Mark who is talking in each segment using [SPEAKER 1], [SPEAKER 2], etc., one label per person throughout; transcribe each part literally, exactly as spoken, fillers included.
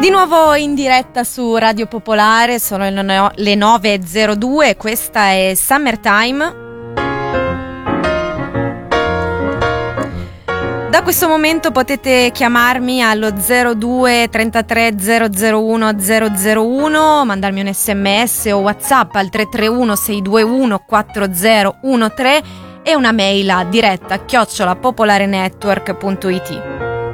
[SPEAKER 1] Di nuovo in diretta su Radio Popolare, sono le nove e zero due, questa è Summertime. Da questo momento potete chiamarmi allo zero due trentatré zero zero uno zero zero uno, mandarmi un sms o WhatsApp al tre tre uno sei due uno quattro zero uno tre e una mail a diretta chiocciola popolarenetwork punto it.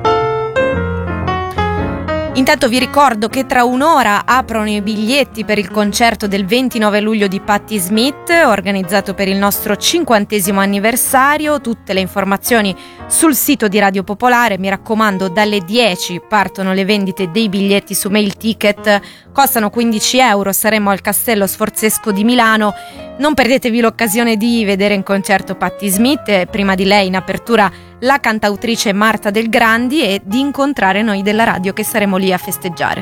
[SPEAKER 1] Intanto vi ricordo che tra un'ora aprono i biglietti per il concerto del ventinove luglio di Patti Smith, organizzato per il nostro cinquantesimo anniversario. Tutte le informazioni sul sito di Radio Popolare. Mi raccomando, dalle dieci partono le vendite dei biglietti su Mail Ticket, costano quindici euro, saremo al Castello Sforzesco di Milano. Non perdetevi l'occasione di vedere in concerto Patti Smith e prima di lei in apertura la cantautrice Marta Del Grandi e di incontrare noi della radio che saremo lì a festeggiare.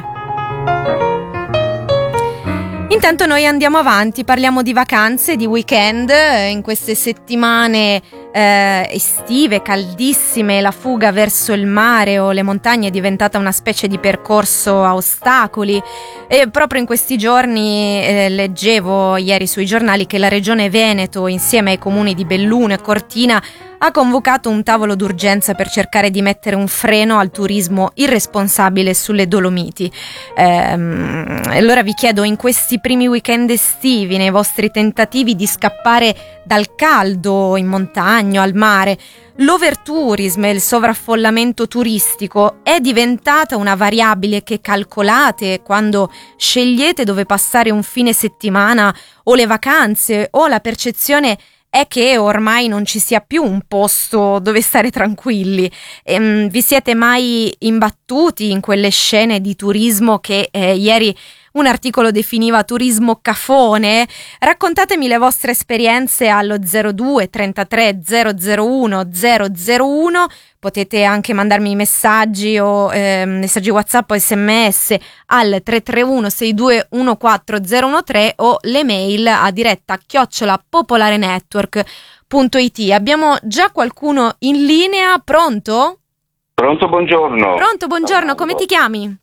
[SPEAKER 1] Intanto noi andiamo avanti, parliamo di vacanze, di weekend. In queste settimane eh, estive, caldissime, la fuga verso il mare o le montagne è diventata una specie di percorso a ostacoli e proprio in questi giorni eh, leggevo ieri sui giornali che la Regione Veneto insieme ai comuni di Belluno e Cortina ha convocato un tavolo d'urgenza per cercare di mettere un freno al turismo irresponsabile sulle Dolomiti. Ehm, allora vi chiedo, in questi primi weekend estivi, nei vostri tentativi di scappare dal caldo in montagna o al mare, l'overtourism e il sovraffollamento turistico è diventata una variabile che calcolate quando scegliete dove passare un fine settimana o le vacanze, o la percezione è che ormai non ci sia più un posto dove stare tranquilli? Ehm, vi siete mai imbattuti in quelle scene di turismo che eh, ieri un articolo definiva turismo cafone? Raccontatemi le vostre esperienze allo zero due trentatré zero zero uno zero zero uno. Potete anche mandarmi messaggi o eh, messaggi WhatsApp o sms al tre tre uno sei due uno quattro zero uno tre o le mail a diretta chiocciola popolarenetwork punto it. Abbiamo già qualcuno in linea, pronto?
[SPEAKER 2] Pronto, buongiorno.
[SPEAKER 1] Pronto, buongiorno, Armando. Come ti chiami?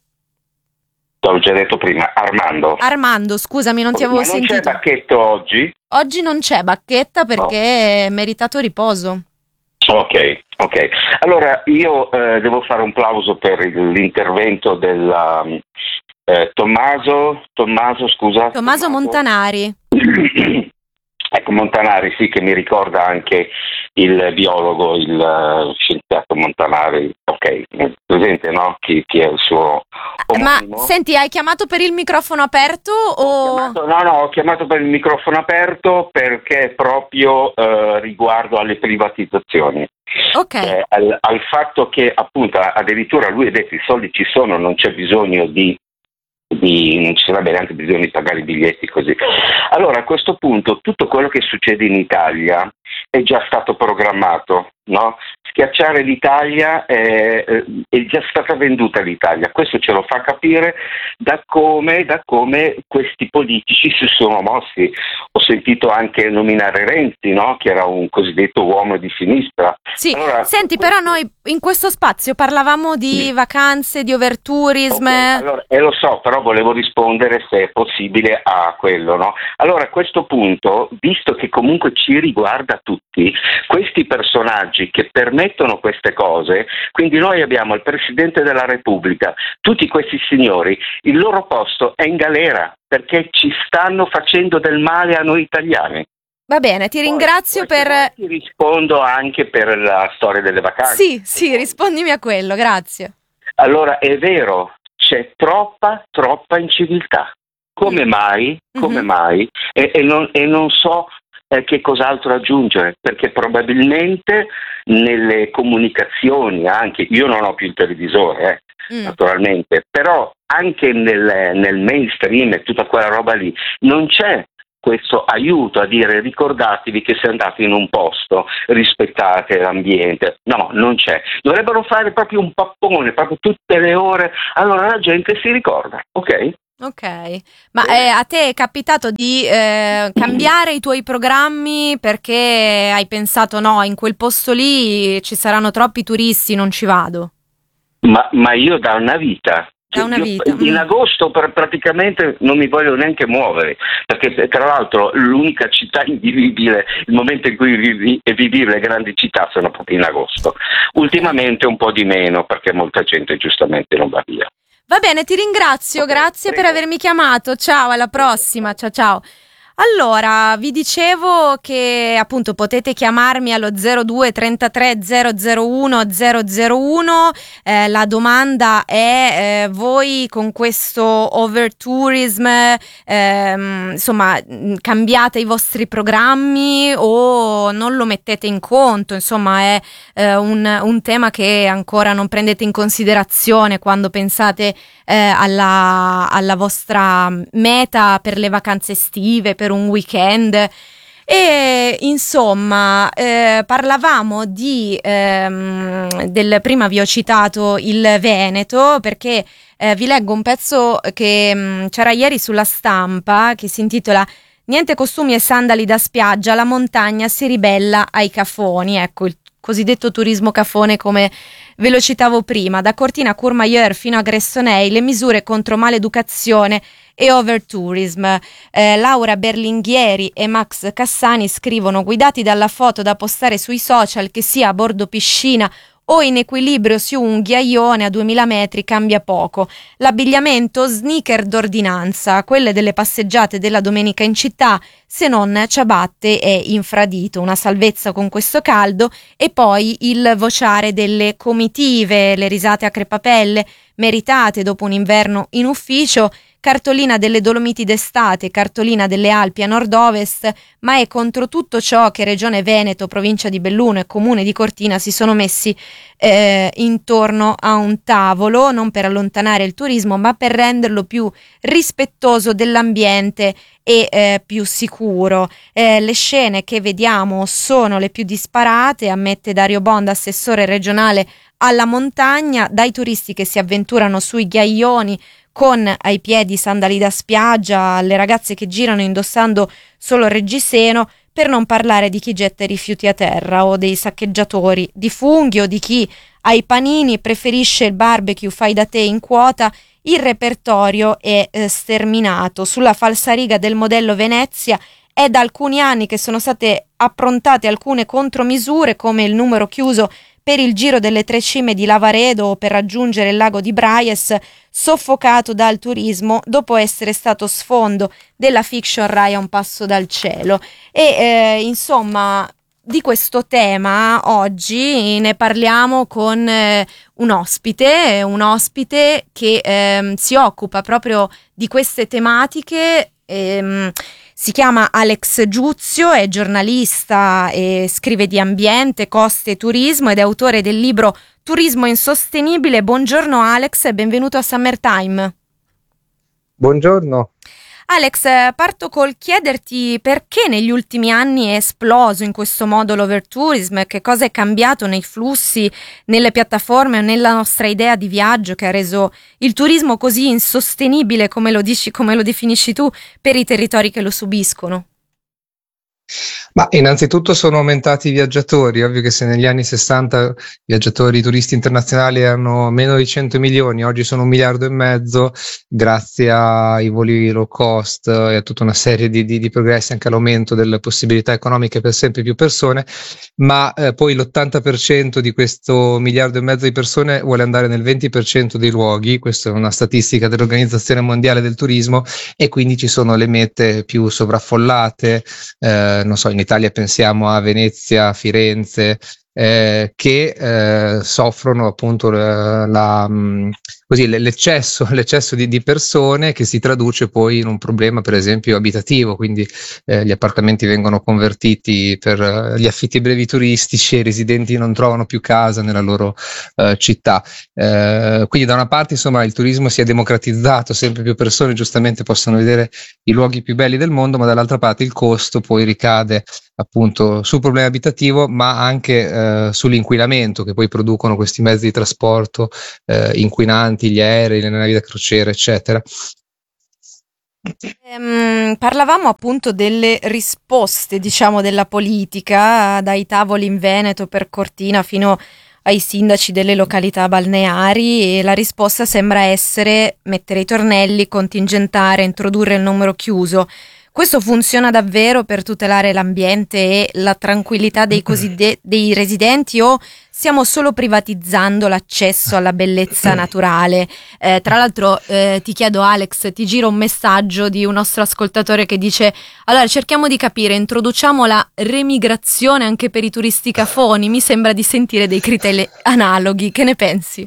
[SPEAKER 2] T'ho già detto prima, Armando.
[SPEAKER 1] Armando, scusami, non ti avevo
[SPEAKER 2] Ma non
[SPEAKER 1] sentito.
[SPEAKER 2] c'è Bacchetto oggi?
[SPEAKER 1] Oggi non c'è Bacchetta perché è meritato riposo.
[SPEAKER 2] Ok, ok. Allora io eh, devo fare un plauso per l'intervento del eh, Tommaso, Tommaso, scusa.
[SPEAKER 1] Tommaso Montanari.
[SPEAKER 2] Ecco, Montanari, sì, che mi ricorda anche il biologo, il uh, scienziato Montanari. Ok, presente, no? Chi, chi è il suo omonimo?
[SPEAKER 1] Ma senti, hai chiamato per il microfono aperto o...
[SPEAKER 2] Chiamato, no, no, ho chiamato per il microfono aperto perché proprio uh, riguardo alle privatizzazioni.
[SPEAKER 1] Ok.
[SPEAKER 2] Eh, al, al fatto che appunto addirittura lui ha detto i soldi ci sono, non c'è bisogno di Di, non ci sarebbe neanche bisogno di pagare i biglietti così. Allora a questo punto tutto quello che succede in Italia è già stato programmato, no? Schiacciare l'Italia è, è già stata venduta l'Italia, questo ce lo fa capire da come, da come questi politici si sono mossi. Ho sentito anche nominare Renzi, no? Che era un cosiddetto uomo di sinistra.
[SPEAKER 1] Sì,
[SPEAKER 2] allora,
[SPEAKER 1] senti, però noi in questo spazio parlavamo di sì. vacanze, di overtourism.
[SPEAKER 2] Okay, allora, e eh, lo so, però volevo rispondere se è possibile a quello, no? Allora a questo punto, visto che comunque ci riguarda tutti, questi personaggi che permettono queste cose, quindi noi abbiamo il Presidente della Repubblica, tutti questi signori, il loro posto è in galera perché ci stanno facendo del male a noi italiani.
[SPEAKER 1] Va bene, ti ringrazio
[SPEAKER 2] poi, poi
[SPEAKER 1] per...
[SPEAKER 2] Ti rispondo anche per la storia delle vacanze.
[SPEAKER 1] Sì, sì, rispondimi a quello, grazie.
[SPEAKER 2] Allora, è vero, c'è troppa, troppa inciviltà. Come mai? Come mm-hmm. mai? E, e, non, e non so eh, che cos'altro aggiungere, perché probabilmente nelle comunicazioni, anche io non ho più il televisore, eh, mm. naturalmente, però anche nel, nel mainstream e tutta quella roba lì, non c'è questo aiuto a dire ricordatevi che se andate in un posto rispettate l'ambiente. No, non c'è. Dovrebbero fare proprio un pappone, proprio tutte le ore, allora la gente si ricorda, ok?
[SPEAKER 1] Ok, ma eh, a te è capitato di eh, cambiare i tuoi programmi perché hai pensato no, in quel posto lì ci saranno troppi turisti, non ci vado?
[SPEAKER 2] Ma, ma io da una vita
[SPEAKER 1] Da una vita.
[SPEAKER 2] In agosto per, praticamente non mi voglio neanche muovere, perché tra l'altro l'unica città invivibile, il momento in cui vivi, è vivibile le grandi città sono proprio in agosto. Ultimamente un po' di meno, perché molta gente giustamente non va via.
[SPEAKER 1] Va bene, ti ringrazio,
[SPEAKER 2] Okay,
[SPEAKER 1] grazie
[SPEAKER 2] prego.
[SPEAKER 1] per avermi chiamato, ciao, alla prossima, ciao ciao. Allora, vi dicevo che appunto potete chiamarmi allo zero due trentatré zero zero uno zero zero uno, eh, la domanda è eh, voi con questo overtourism ehm, insomma cambiate i vostri programmi o non lo mettete in conto, insomma è eh, un, un tema che ancora non prendete in considerazione quando pensate eh, alla, alla vostra meta per le vacanze estive, per un weekend. E insomma eh, parlavamo di ehm, del prima vi ho citato il Veneto perché eh, vi leggo un pezzo che mh, c'era ieri sulla Stampa che si intitola "Niente costumi e sandali da spiaggia, la montagna si ribella ai cafoni", ecco il cosiddetto turismo cafone, come ve lo citavo prima. Da Cortina a Courmayeur fino a Gressoney le misure contro maleducazione e overtourism. Eh, Laura Berlinghieri e Max Cassani scrivono: guidati dalla foto da postare sui social, che sia a bordo piscina o in equilibrio su un ghiaione a duemila metri, cambia poco. L'abbigliamento sneaker d'ordinanza, quelle delle passeggiate della domenica in città, se non ciabatte e infradito. Una salvezza con questo caldo. E poi il vociare delle comitive, le risate a crepapelle meritate dopo un inverno in ufficio. Cartolina delle Dolomiti d'estate, cartolina delle Alpi a nord-ovest, ma è contro tutto ciò che Regione Veneto, provincia di Belluno e Comune di Cortina si sono messi eh, intorno a un tavolo, non per allontanare il turismo, ma per renderlo più rispettoso dell'ambiente e eh, più sicuro. Eh, le scene che vediamo sono le più disparate, ammette Dario Bonda, assessore regionale alla montagna, dai turisti che si avventurano sui ghiaioni con ai piedi sandali da spiaggia, alle ragazze che girano indossando solo reggiseno, per non parlare di chi getta i rifiuti a terra o dei saccheggiatori di funghi o di chi ai panini preferisce il barbecue fai da te in quota. Il repertorio è eh, sterminato. Sulla falsariga del modello Venezia è da alcuni anni che sono state approntate alcune contromisure, come il numero chiuso per il Giro delle Tre Cime di Lavaredo o per raggiungere il lago di Braies, soffocato dal turismo dopo essere stato sfondo della fiction Rai a un passo dal cielo. E eh, insomma di questo tema oggi ne parliamo con eh, un ospite, un ospite che eh, si occupa proprio di queste tematiche. Ehm, Si chiama Alex Giuzio, è giornalista e scrive di ambiente, coste e turismo ed è autore del libro Turismo insostenibile. Buongiorno Alex e benvenuto a Summertime.
[SPEAKER 3] Buongiorno.
[SPEAKER 1] Alex, parto col chiederti perché negli ultimi anni è esploso in questo modo l'overtourism, che cosa è cambiato nei flussi, nelle piattaforme o nella nostra idea di viaggio che ha reso il turismo così insostenibile, come lo dici, come lo definisci tu, per i territori che lo subiscono.
[SPEAKER 3] Ma innanzitutto sono aumentati i viaggiatori. Ovvio che se negli anni sessanta viaggiatori turisti internazionali erano meno di cento milioni, oggi sono un miliardo e mezzo grazie ai voli low cost e a tutta una serie di, di, di progressi, anche all'aumento delle possibilità economiche per sempre più persone, ma eh, poi l'ottanta per cento di questo miliardo e mezzo di persone vuole andare nel venti per cento dei luoghi. Questa è una statistica dell'Organizzazione Mondiale del Turismo, e quindi ci sono le mete più sovraffollate, eh, non so, in Italia pensiamo a Venezia, Firenze, eh, che eh, soffrono appunto la, la, mh, così, l'eccesso, l'eccesso di, di persone, che si traduce poi in un problema per esempio abitativo, quindi eh, gli appartamenti vengono convertiti per uh, gli affitti brevi turistici e i residenti non trovano più casa nella loro uh, città. Eh, quindi da una parte insomma il turismo si è democratizzato, sempre più persone giustamente possono vedere i luoghi più belli del mondo, ma dall'altra parte il costo poi ricade appunto sul problema abitativo, ma anche eh, sull'inquinamento che poi producono questi mezzi di trasporto eh, inquinanti, gli aerei, le navi da crociera, eccetera.
[SPEAKER 1] Ehm, parlavamo appunto delle risposte, diciamo, della politica, dai tavoli in Veneto per Cortina fino ai sindaci delle località balneari e la risposta sembra essere mettere i tornelli, contingentare, introdurre il numero chiuso. Questo funziona davvero per tutelare l'ambiente e la tranquillità dei, coside- dei residenti o stiamo solo privatizzando l'accesso alla bellezza naturale? Eh, tra l'altro eh, ti chiedo, Alex, ti giro un messaggio di un nostro ascoltatore che dice: allora cerchiamo di capire, introduciamo la remigrazione anche per i turisti cafoni, mi sembra di sentire dei criteri analoghi, che ne pensi?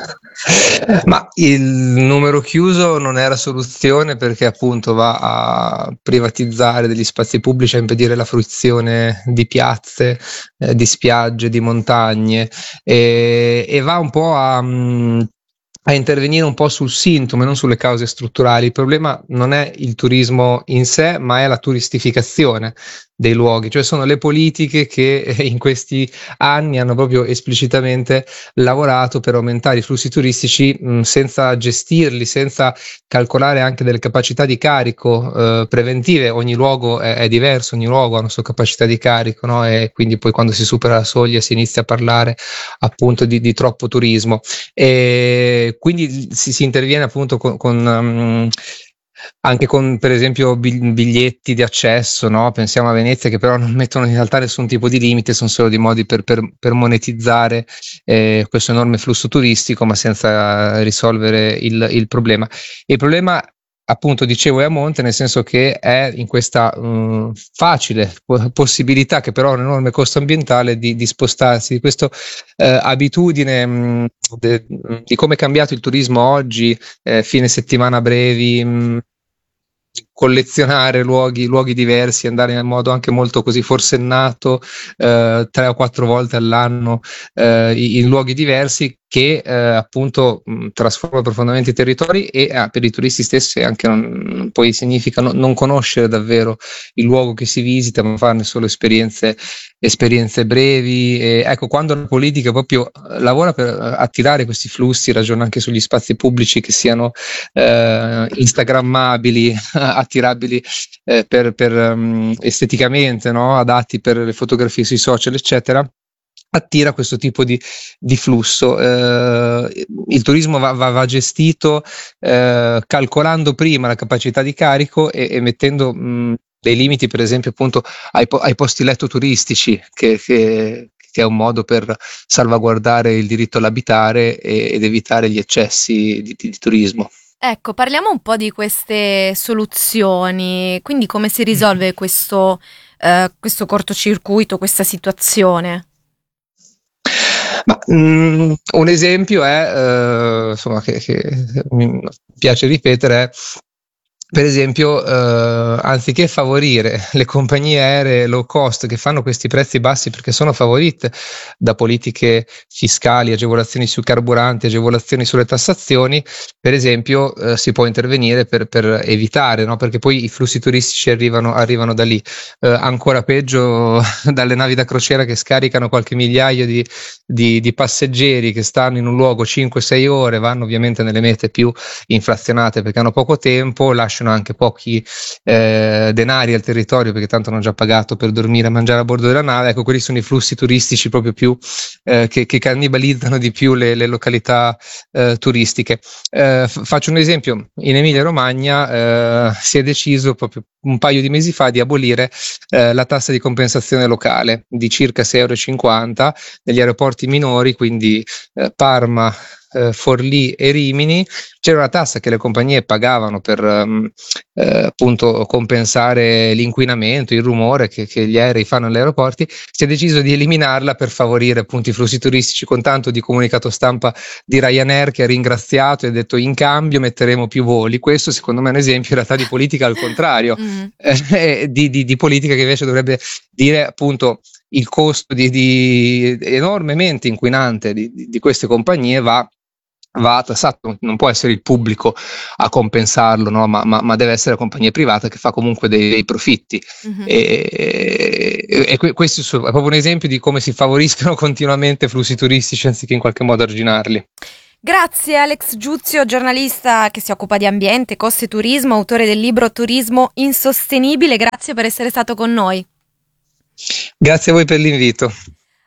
[SPEAKER 3] Ma il numero chiuso non è la soluzione, perché appunto va a privatizzare degli spazi pubblici, a impedire la fruizione di piazze, eh, di spiagge, di montagne, e, e va un po' a, a intervenire un po' sul sintomo e non sulle cause strutturali. Il problema non è il turismo in sé, ma è la turistificazione dei luoghi, cioè sono le politiche che in questi anni hanno proprio esplicitamente lavorato per aumentare i flussi turistici mh, senza gestirli, senza calcolare anche delle capacità di carico eh, preventive. Ogni luogo è, è diverso, ogni luogo ha una sua capacità di carico, no? E quindi poi quando si supera la soglia si inizia a parlare appunto di, di troppo turismo, e quindi si, si interviene appunto con, con um, anche con per esempio biglietti di accesso, no? Pensiamo a Venezia, che però non mettono in realtà nessun tipo di limite, sono solo dei modi per, per, per monetizzare eh, questo enorme flusso turistico, ma senza risolvere il, il problema. Il problema, appunto, dicevo, è a monte, nel senso che è in questa um, facile possibilità, che però ha un enorme costo ambientale, di, di spostarsi, di questa eh, abitudine mh, de, di come è cambiato il turismo oggi, eh, fine settimana brevi, mh, collezionare luoghi, luoghi diversi, andare in modo anche molto così forsennato eh, tre o quattro volte all'anno eh, in luoghi diversi, che eh, appunto mh, trasforma profondamente i territori, e eh, per i turisti stessi anche non, poi significa no, non conoscere davvero il luogo che si visita, ma farne solo esperienze, esperienze brevi. E, ecco, quando la politica proprio lavora per attirare questi flussi, ragiona anche sugli spazi pubblici che siano eh, instagrammabili, attirabili eh, per, per um, esteticamente, no? Adatti per le fotografie sui social, eccetera, attira questo tipo di, di flusso. Eh, il turismo va, va, va gestito eh, calcolando prima la capacità di carico e, e mettendo mh, dei limiti, per esempio appunto ai, ai posti letto turistici, che, che, che è un modo per salvaguardare il diritto all'abitare e, ed evitare gli eccessi di, di, di turismo.
[SPEAKER 1] Ecco, parliamo un po' di queste soluzioni, quindi come si risolve questo, eh, questo cortocircuito, questa situazione?
[SPEAKER 3] Ma, mh, un esempio è, eh, insomma, che, che mi piace ripetere, è per esempio, eh, anziché favorire le compagnie aeree low cost che fanno questi prezzi bassi perché sono favorite da politiche fiscali, agevolazioni sui carburanti, agevolazioni sulle tassazioni, per esempio eh, si può intervenire per, per evitare, no? Perché poi i flussi turistici arrivano, arrivano da lì. Eh, ancora peggio dalle navi da crociera che scaricano qualche migliaio di, di, di passeggeri che stanno in un luogo cinque sei ore, vanno ovviamente nelle mete più inflazionate perché hanno poco tempo, lasciano anche pochi eh, denari al territorio perché tanto hanno già pagato per dormire e mangiare a bordo della nave. Ecco, quelli sono i flussi turistici proprio più eh, che, che cannibalizzano di più le, le località eh, turistiche. Eh, f- faccio un esempio: in Emilia Romagna eh, si è deciso proprio un paio di mesi fa di abolire eh, la tassa di compensazione locale di circa sei euro e cinquanta negli aeroporti minori, quindi eh, Parma, eh, Forlì e Rimini. C'era una tassa che le compagnie pagavano per um, eh, appunto compensare l'inquinamento, il rumore che, che gli aerei fanno negli aeroporti. Si è deciso di eliminarla per favorire appunto i flussi turistici, con tanto di comunicato stampa di Ryanair che ha ringraziato e ha detto: in cambio metteremo più voli. Questo secondo me è un esempio in realtà di politica al contrario, mm. eh, di, di, di politica che invece dovrebbe dire appunto il costo di, di enormemente inquinante di, di, di queste compagnie va va tassato, non può essere il pubblico a compensarlo, no? ma, ma, ma deve essere la compagnia privata che fa comunque dei, dei profitti. Mm-hmm. E, e, e questo è proprio un esempio di come si favoriscono continuamente flussi turistici anziché in qualche modo arginarli.
[SPEAKER 1] Grazie Alex Giuzio, giornalista che si occupa di ambiente, costi e turismo, autore del libro Turismo Insostenibile. Grazie per essere stato con noi.
[SPEAKER 3] Grazie a voi per l'invito.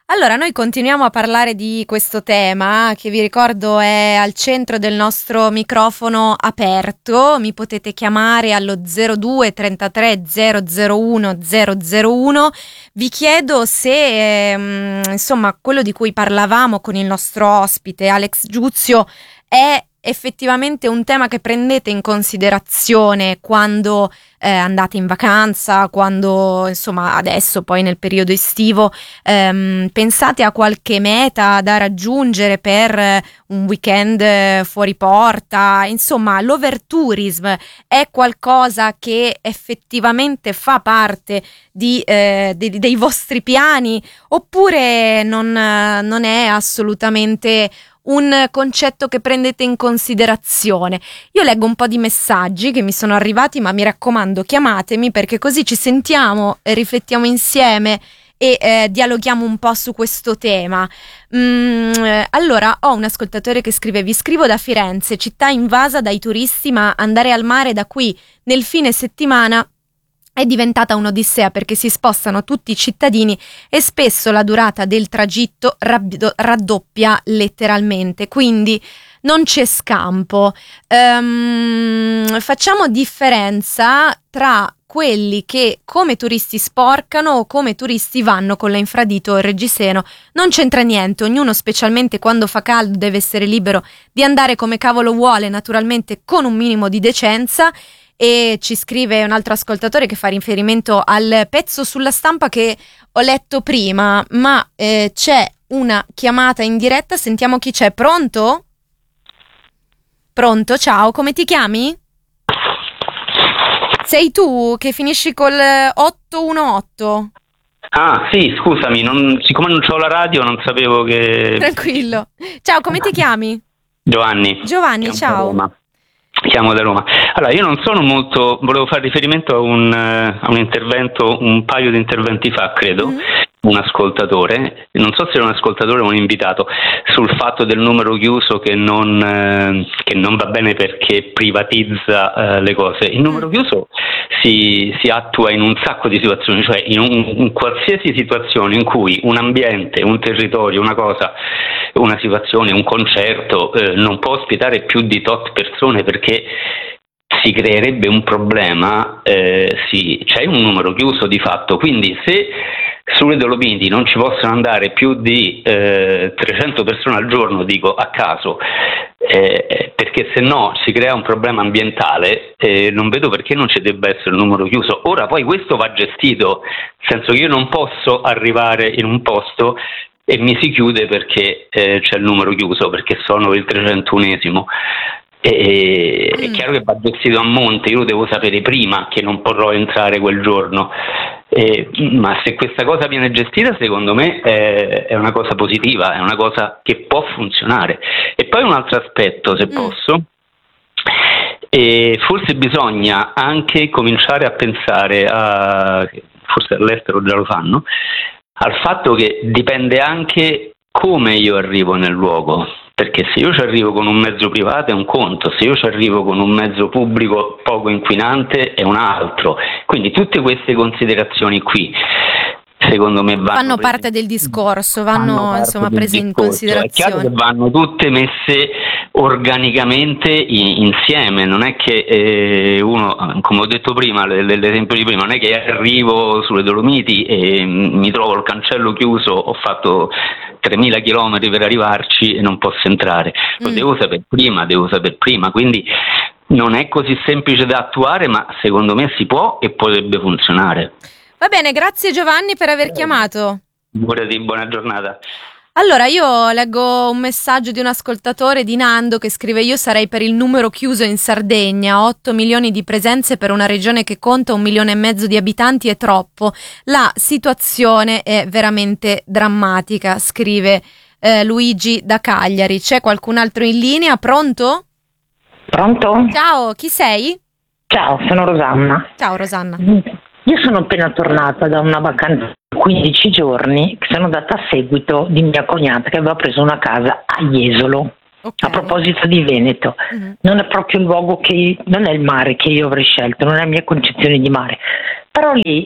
[SPEAKER 1] Allora, noi continuiamo a parlare di questo tema che vi ricordo è al centro del nostro microfono aperto. Mi potete chiamare allo zero due trentatré zero zero uno zero zero uno. Vi chiedo se ehm, insomma quello di cui parlavamo con il nostro ospite Alex Giuzio è effettivamente un tema che prendete in considerazione quando eh, andate in vacanza, quando insomma adesso poi nel periodo estivo ehm, pensate a qualche meta da raggiungere per eh, un weekend eh, fuori porta, insomma l'overtourism è qualcosa che effettivamente fa parte di, eh, de- dei vostri piani oppure non, non è assolutamente un concetto che prendete in considerazione? Io leggo un po' di messaggi che mi sono arrivati, ma mi raccomando chiamatemi perché così ci sentiamo e riflettiamo insieme e eh, dialoghiamo un po' su questo tema. Mm, allora, ho un ascoltatore che scrive: vi scrivo da Firenze, città invasa dai turisti, ma andare al mare da qui nel fine settimana è diventata un'odissea perché si spostano tutti i cittadini e spesso la durata del tragitto rab- raddoppia letteralmente, quindi non c'è scampo. Ehm, facciamo differenza tra quelli che come turisti sporcano o come turisti vanno con la infradito o il reggiseno. Non c'entra niente, ognuno, specialmente quando fa caldo, deve essere libero di andare come cavolo vuole, naturalmente con un minimo di decenza. E ci scrive un altro ascoltatore che fa riferimento al pezzo sulla Stampa che ho letto prima, ma eh, c'è una chiamata in diretta, sentiamo chi c'è. Pronto? Pronto, ciao, come ti chiami? Sei tu che finisci col otto uno otto?
[SPEAKER 4] Ah sì, scusami, non, siccome non c'ho la radio non sapevo che...
[SPEAKER 1] Tranquillo. Ciao, come ti chiami?
[SPEAKER 4] Giovanni.
[SPEAKER 1] Giovanni, ciao.
[SPEAKER 4] Chiamo da Roma. Allora, io non sono molto, volevo fare riferimento a un, a un intervento, un paio di interventi fa, credo, mm. un ascoltatore, non so se era un ascoltatore o un invitato, sul fatto del numero chiuso che non, eh, che non va bene perché privatizza eh, le cose. Il numero chiuso si, si attua in un sacco di situazioni, cioè in, un, in qualsiasi situazione in cui un ambiente, un territorio, una cosa, una situazione, un concerto eh, non può ospitare più di tot persone perché si creerebbe un problema, eh, sì, c'è un numero chiuso di fatto, quindi se sulle Dolomiti non ci possono andare più di eh, trecento persone al giorno, dico a caso, eh, perché se no si crea un problema ambientale, eh, non vedo perché non ci debba essere un numero chiuso. Ora poi questo va gestito, nel senso che io non posso arrivare in un posto e mi si chiude perché eh, c'è il numero chiuso, perché sono il trecentunesimo. E, mm. È chiaro che va gestito a monte, io lo devo sapere prima che non potrò entrare quel giorno, eh, ma se questa cosa viene gestita secondo me è, è una cosa positiva, è una cosa che può funzionare. E poi un altro aspetto, se mm. posso, e forse bisogna anche cominciare a pensare a, forse all'estero già lo fanno, al fatto che dipende anche come io arrivo nel luogo, perché se io ci arrivo con un mezzo privato è un conto, se io ci arrivo con un mezzo pubblico poco inquinante è un altro, quindi tutte queste considerazioni qui secondo me vanno,
[SPEAKER 1] vanno parte del discorso, vanno, vanno insomma prese in considerazione.
[SPEAKER 4] È chiaro che vanno tutte messe organicamente in, insieme, non è che eh, uno, come ho detto prima, l'esempio di prima, non è che arrivo sulle Dolomiti e mi trovo il cancello chiuso, ho fatto tremila chilometri per arrivarci e non posso entrare, lo mm. devo sapere prima, devo sapere prima, quindi non è così semplice da attuare, ma secondo me si può e potrebbe funzionare.
[SPEAKER 1] Va bene, grazie Giovanni per aver chiamato.
[SPEAKER 4] Buona giornata.
[SPEAKER 1] Allora, io leggo un messaggio di un ascoltatore, di Nando, che scrive: io sarei per il numero chiuso in Sardegna, otto milioni di presenze per una regione che conta un milione e mezzo di abitanti è troppo. La situazione è veramente drammatica, scrive eh, Luigi da Cagliari. C'è qualcun altro in linea? Pronto?
[SPEAKER 5] Pronto?
[SPEAKER 1] Ciao, chi sei?
[SPEAKER 5] Ciao, sono Rosanna.
[SPEAKER 1] Ciao Rosanna.
[SPEAKER 5] Io sono appena tornata da una vacanza di quindici giorni, che sono andata a seguito di mia cognata che aveva preso una casa a Jesolo. Okay. A proposito di Veneto, mm-hmm. non è proprio il luogo che, non è il mare che io avrei scelto, non è la mia concezione di mare, però lì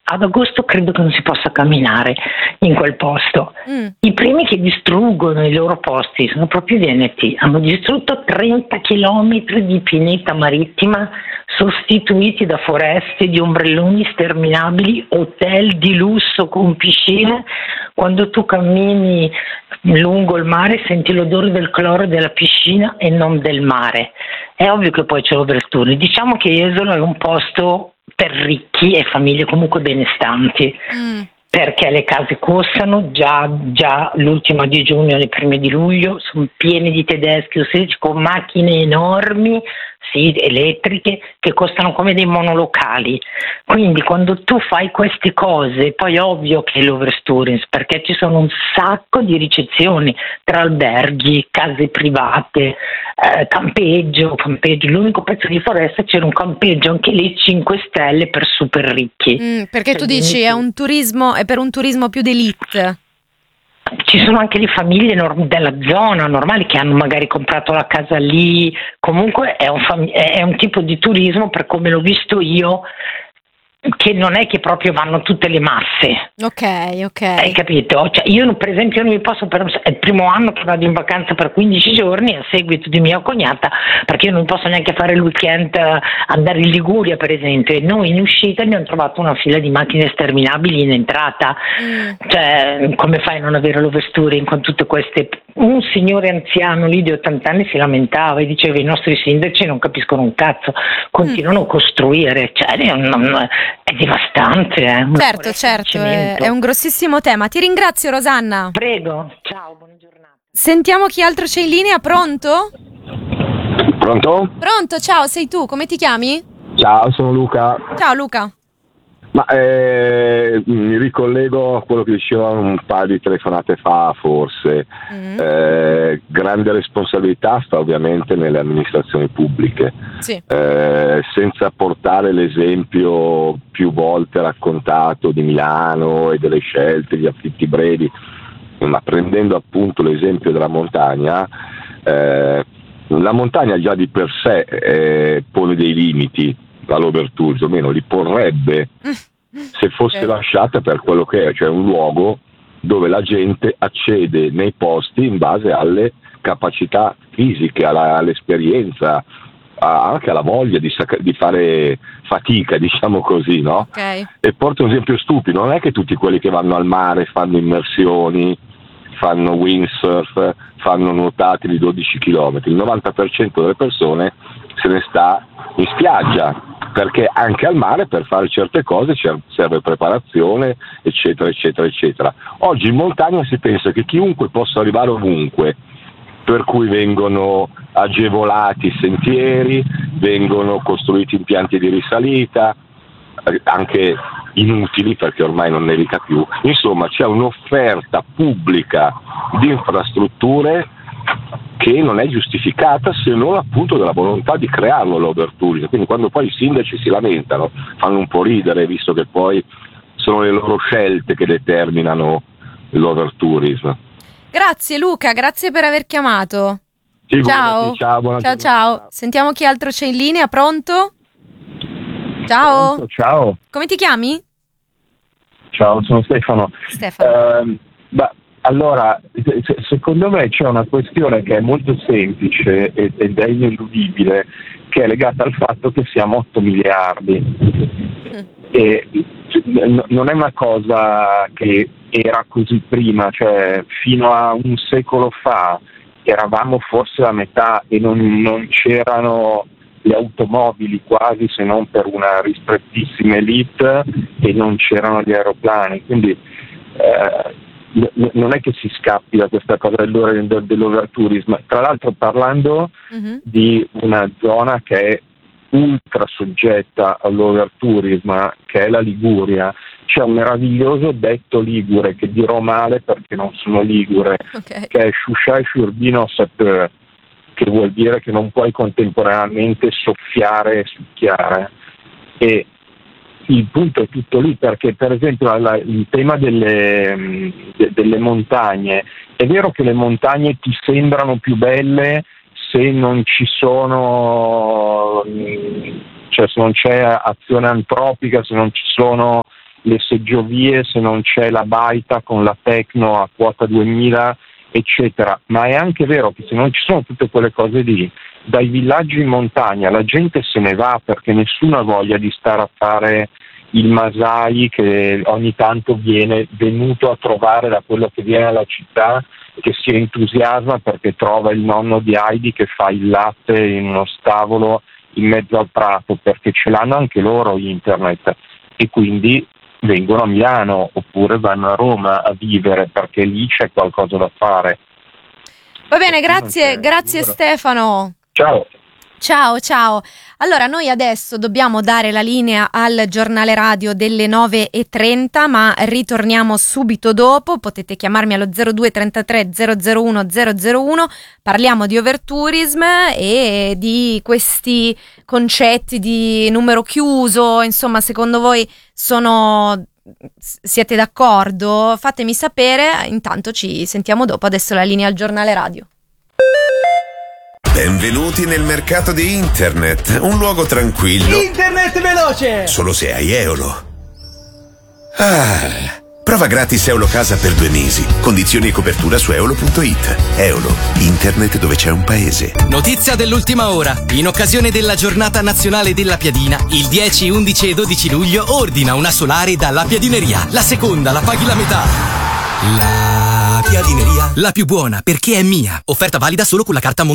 [SPEAKER 5] ad agosto credo che non si possa camminare in quel posto. Mm. I primi che distruggono i loro posti sono proprio i veneti, hanno distrutto trenta chilometri di pineta marittima sostituiti da foreste di ombrelloni sterminabili, hotel di lusso con piscine. Quando tu cammini lungo il mare senti l'odore del cloro della piscina e non del mare. È ovvio che poi c'è l'overtourism. Diciamo che Jesolo è un posto per ricchi e famiglie comunque benestanti, mm. perché le case costano, già, già l'ultima di giugno e le prime di luglio sono piene di tedeschi con macchine enormi, sì, elettriche, che costano come dei monolocali. Quindi quando tu fai queste cose, poi è ovvio che è l'overtourism, perché ci sono un sacco di ricezioni tra alberghi, case private, eh, campeggio, campeggio. L'unico pezzo di foresta c'era un campeggio, anche lì cinque stelle per super ricchi.
[SPEAKER 1] Mm, perché
[SPEAKER 5] cioè,
[SPEAKER 1] tu dici è un turismo, è per un turismo più d'élite.
[SPEAKER 5] Ci sono anche le famiglie norm- della zona normali che hanno magari comprato la casa lì, comunque è un, fam- è un tipo di turismo, per come l'ho visto io, che non è che proprio vanno tutte le masse.
[SPEAKER 1] Ok, ok.
[SPEAKER 5] Hai capito? Cioè, io per esempio non mi posso, per, è il primo anno che vado in vacanza per quindici giorni a seguito di mia cognata, perché io non posso neanche fare il weekend, andare in Liguria per esempio, e noi in uscita abbiamo trovato una fila di macchine sterminabili in entrata. Mm. Cioè, come fai a non avere l'overtouring con tutte queste... Un signore anziano lì di ottanta anni si lamentava e diceva: i nostri sindaci non capiscono un cazzo, continuano mm. a costruire, cioè non, non, è devastante. Eh?
[SPEAKER 1] Certo, certo, è, è un grossissimo tema. Ti ringrazio, Rosanna.
[SPEAKER 5] Prego, ciao, buona giornata.
[SPEAKER 1] Sentiamo chi altro c'è in linea, pronto?
[SPEAKER 6] Pronto?
[SPEAKER 1] Pronto, ciao, sei tu, come ti chiami?
[SPEAKER 6] Ciao, sono Luca.
[SPEAKER 1] Ciao Luca.
[SPEAKER 6] Ma eh, mi ricollego a quello che diceva un paio di telefonate fa, forse. Mm-hmm. Eh, grande responsabilità sta ovviamente nelle amministrazioni pubbliche,
[SPEAKER 1] sì.
[SPEAKER 6] eh, senza portare l'esempio più volte raccontato di Milano e delle scelte, gli affitti brevi, ma prendendo appunto l'esempio della montagna. Eh, la montagna già di per sé eh, pone dei limiti all'overtourism, o meno li porrebbe se fosse okay. lasciata per quello che è, cioè un luogo dove la gente accede nei posti in base alle capacità fisiche, alla, all'esperienza, a, anche alla voglia di, sac- di fare fatica, diciamo così, no?
[SPEAKER 1] Okay.
[SPEAKER 6] E porto un esempio stupido: non è che tutti quelli che vanno al mare fanno immersioni, fanno windsurf, fanno nuotate di dodici chilometri, il novanta per cento delle persone se ne sta in spiaggia, perché anche al mare per fare certe cose serve preparazione, eccetera, eccetera, eccetera. Oggi in montagna si pensa che chiunque possa arrivare ovunque, per cui vengono agevolati i sentieri, vengono costruiti impianti di risalita, anche inutili perché ormai non nevica più. Insomma, c'è un'offerta pubblica di infrastrutture che non è giustificata, se non appunto dalla volontà di crearlo l'overtourism. Quindi quando poi i sindaci si lamentano fanno un po' ridere, visto che poi sono le loro scelte che determinano l'overtourism.
[SPEAKER 1] Grazie Luca, grazie per aver chiamato.
[SPEAKER 6] Sì,
[SPEAKER 1] ciao.
[SPEAKER 6] Ciao, buona
[SPEAKER 1] ciao, ciao. Sentiamo chi altro c'è in linea, pronto? Ciao.
[SPEAKER 7] Pronto, ciao.
[SPEAKER 1] Come ti chiami?
[SPEAKER 7] Ciao, sono Stefano.
[SPEAKER 1] Stefano.
[SPEAKER 7] Uh, beh, allora, secondo me c'è una questione che è molto semplice ed è ineludibile, che è legata al fatto che siamo otto miliardi. Mm. E non è una cosa che era così prima, cioè fino a un secolo fa eravamo forse a metà e non, non c'erano le automobili quasi, se non per una ristrettissima elite, e non c'erano gli aeroplani, quindi eh, non è che si scappi da questa cosa dell'overtourism. Tra l'altro, parlando uh-huh. di una zona che è ultra soggetta all'overtourism, che è la Liguria, c'è un meraviglioso detto ligure che dirò male perché non sono ligure, okay. che è Shusha Sciurbino Sapeur, che vuol dire che non puoi contemporaneamente soffiare e succhiare. E il punto è tutto lì, perché per esempio la, il tema delle, de, delle montagne, è vero che le montagne ti sembrano più belle se non ci sono, cioè se non c'è azione antropica, se non ci sono le seggiovie se non c'è la baita con la Tecno a quota duemila, eccetera. Ma è anche vero che se non ci sono tutte quelle cose lì, dai villaggi in montagna la gente se ne va perché nessuno ha voglia di stare a fare il Masai che ogni tanto viene venuto a trovare da quello che viene alla città, che si entusiasma perché trova il nonno di Heidi che fa il latte in uno stavolo in mezzo al prato, perché ce l'hanno anche loro internet e quindi vengono a Milano oppure vanno a Roma a vivere perché lì c'è qualcosa da fare.
[SPEAKER 1] Va bene, grazie, grazie Stefano.
[SPEAKER 7] Ciao.
[SPEAKER 1] Ciao, ciao. Allora, noi adesso dobbiamo dare la linea al giornale radio delle nove e trenta, ma ritorniamo subito dopo. Potete chiamarmi allo zero due trentatré zero zero uno zero zero uno. Parliamo di overtourism e di questi concetti di numero chiuso. Insomma, secondo voi sono... siete d'accordo? Fatemi sapere. Intanto ci sentiamo dopo. Adesso la linea al giornale radio.
[SPEAKER 8] Benvenuti nel mercato di internet, un luogo tranquillo.
[SPEAKER 9] Internet veloce!
[SPEAKER 8] Solo se hai Eolo. Ah, prova gratis Eolo Casa per due mesi. Condizioni e copertura su eolo punto it. Eolo, internet dove c'è un paese.
[SPEAKER 10] Notizia dell'ultima ora. In occasione della giornata nazionale della piadina, il dieci, undici e dodici luglio ordina una solare dalla Piadineria. La seconda la paghi la metà. La Piadineria, la più buona perché è mia. Offerta valida solo con la carta Monte